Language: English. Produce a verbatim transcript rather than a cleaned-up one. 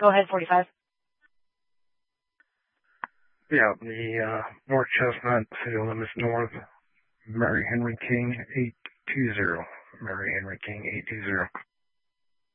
Go ahead, forty-five. Yeah, the uh, North Chestnut, City Limits North, Mary Henry King, eight two zero. Mary Henry King, eight two zero.